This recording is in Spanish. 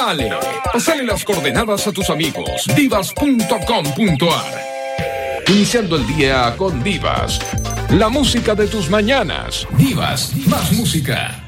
Dale, pasale las coordenadas a tus amigos. Divas.com.ar. Iniciando el día con Divas. La música de tus mañanas. Divas, más música.